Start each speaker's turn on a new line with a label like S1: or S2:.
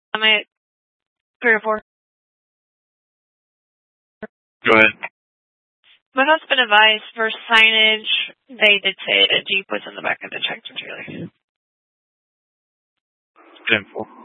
S1: I'm at 3 or 4.
S2: Go ahead.
S1: My note's been advised for signage. They did say a Jeep was in the back of the tractor trailer.
S2: 10-4.